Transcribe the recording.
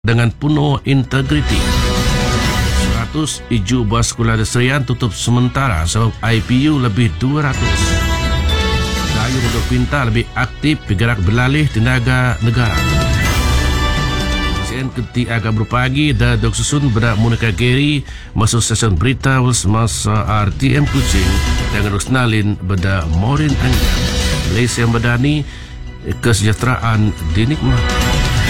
dengan penuh integriti. 100 iju buah sekolah Deserian tutup sementara sebab IPU lebih 200. Dayung Pondok Pintar lebih aktif bergerak berlalih tenaga negara. Sen keti agak berpagi dan dok susun berak Monica Gary masuk stesen berita masa RTM Kuching dengan Rusnalin beda Morin Anjang. Malaysia Madani, kesejahteraan dinikmati.